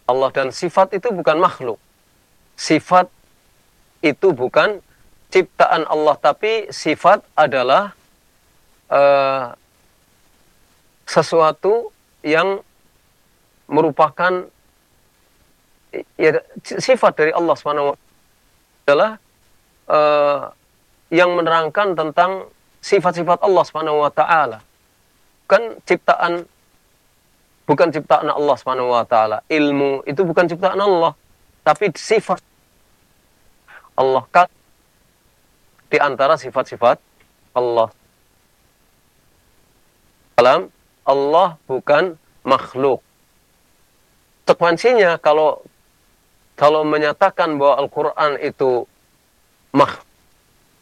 Allah, dan sifat itu bukan makhluk. Sifat itu bukan ciptaan Allah, tapi sifat adalah sesuatu yang merupakan ya, sifat dari Allah Subhanahu wa taala, adalah yang menerangkan tentang sifat-sifat Allah Subhanahu wa taala. Bukan ciptaan Allah Subhanahu wa taala. Ilmu itu bukan ciptaan Allah, tapi sifat Allah, kan di antara sifat-sifat Allah. Allah bukan makhluk. Konsekuensinya kalau menyatakan bahwa Al-Quran itu makhluk,